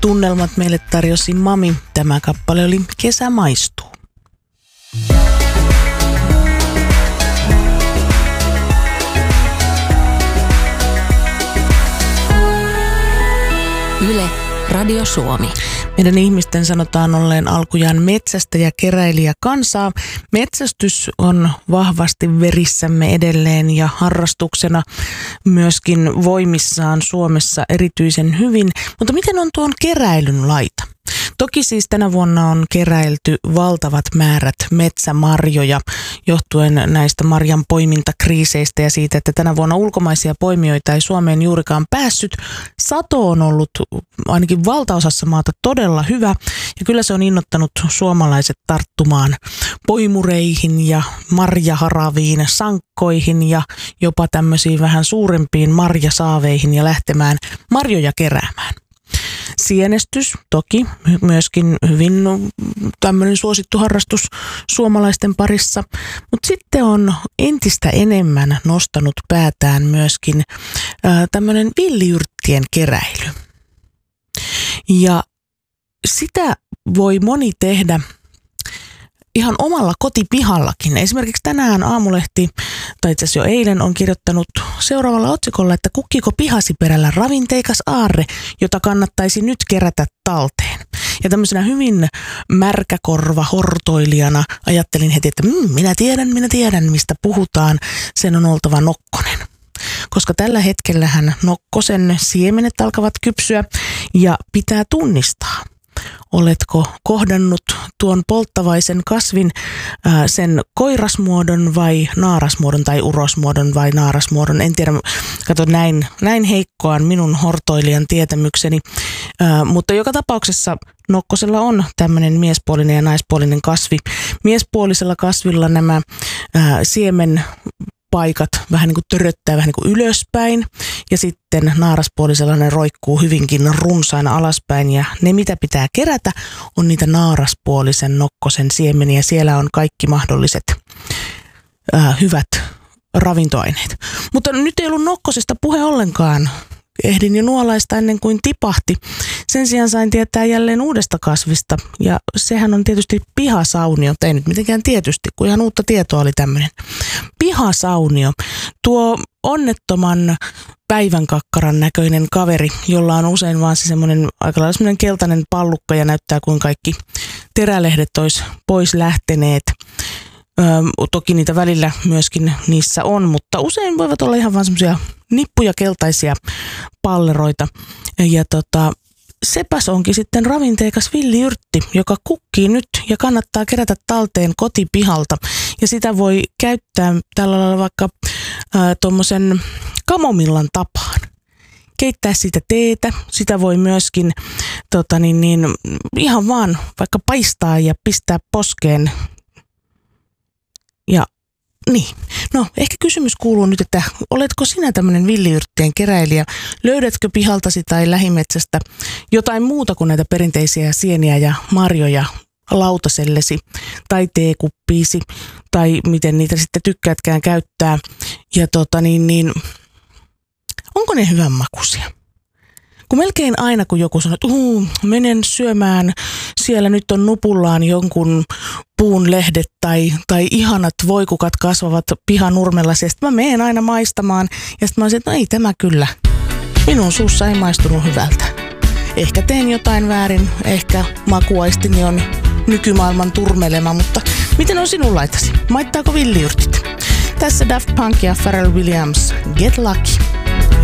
tunnelmat meille tarjosi Mami. Tämä kappale oli Kesä maistuu. Yle, Radio Suomi. Meidän ihmisten sanotaan olleen alkujaan metsästä ja keräilijä kansaa. Metsästys on vahvasti verissämme edelleen ja harrastuksena myöskin voimissaan Suomessa erityisen hyvin. Mutta miten on tuon keräilyn laita? Toki siis tänä vuonna on keräilty valtavat määrät metsämarjoja johtuen näistä marjan poimintakriiseistä ja siitä, että tänä vuonna ulkomaisia poimijoita ei Suomeen juurikaan päässyt. Sato on ollut ainakin valtaosassa maata todella hyvä ja kyllä se on innottanut suomalaiset tarttumaan poimureihin ja marjaharaviin, sankkoihin ja jopa tämmöisiin vähän suurempiin marjasaaveihin ja lähtemään marjoja keräämään. Sienestys toki myöskin hyvin tämmöinen suosittu harrastus suomalaisten parissa, mutta sitten on entistä enemmän nostanut päätään myöskin tämmöinen villiyrttien keräily. Ja sitä voi moni tehdä ihan omalla kotipihallakin. Esimerkiksi tänään Aamulehti, tai itse asiassa jo eilen, on kirjoittanut seuraavalla otsikolla, että kukkiko pihasi perällä ravinteikas aarre, jota kannattaisi nyt kerätä talteen. Ja tämmöisenä hyvin märkäkorva hortoilijana ajattelin heti, että minä tiedän, mistä puhutaan. Sen on oltava nokkonen. Koska tällä hetkellähän nokkosen siemenet alkavat kypsyä ja pitää tunnistaa. Oletko kohdannut tuon polttavaisen kasvin sen koirasmuodon vai naarasmuodon tai urosmuodon vai naarasmuodon? En tiedä, kato näin heikkoan minun hortoilijan tietämykseni, mutta joka tapauksessa nokkosella on tämmöinen miespuolinen ja naispuolinen kasvi. Miespuolisella kasvilla nämä siemenpaikat vähän niin kuin töröttää vähän niin kuin ylöspäin ja sitten naaraspuolisella ne roikkuu hyvinkin runsaina alaspäin ja ne mitä pitää kerätä on niitä naaraspuolisen nokkosen siemeniä. Siellä on kaikki mahdolliset hyvät ravintoaineet. Mutta nyt ei ollut nokkosesta puhe ollenkaan. Ehdin jo nuolaista ennen kuin tipahti. Sen sijaan sain tietää jälleen uudesta kasvista ja sehän on tietysti pihasaunio. Ei nyt mitenkään tietysti, kun ihan uutta tietoa oli tämmöinen. Pihasaunio, tuo onnettoman päivänkakkaran näköinen kaveri, jolla on usein vaan se semmoinen aika lailla semmoinen keltainen pallukka ja näyttää kuin kaikki terälehdet olisi pois lähteneet. Toki niitä välillä myöskin niissä on, mutta usein voivat olla ihan vaan semmoisia nippuja keltaisia palleroita. Ja sepäs onkin sitten ravinteikas villiyrtti, joka kukkii nyt ja kannattaa kerätä talteen kotipihalta. Ja sitä voi käyttää tällä lailla vaikka tuommoisen kamomillan tapaan. Keittää siitä teetä, sitä voi myöskin ihan vaan vaikka paistaa ja pistää poskeen. Ja niin, no ehkä kysymys kuuluu nyt, että oletko sinä tämmöinen villiyrttien keräilijä? Löydätkö pihaltasi tai lähimetsästä jotain muuta kuin näitä perinteisiä sieniä ja marjoja lautasellesi tai teekuppiisi tai miten niitä sitten tykkäätkään käyttää? Ja onko ne hyvän makuisia? Kun melkein aina, kun joku sanoo, että menen syömään, siellä nyt on nupullaan jonkun puun lehdet tai ihanat voikukat kasvavat pihanurmella, ja sitten mä menen aina maistamaan, ja sitten mä olisin, että no ei tämä kyllä, minun suussa ei maistunut hyvältä. Ehkä teen jotain väärin, ehkä makuaistini on nykymaailman turmelema, mutta miten on sinun laitasi? Maittaako villiyrtit? Tässä Daft Punk ja Pharrell Williams, Get Lucky.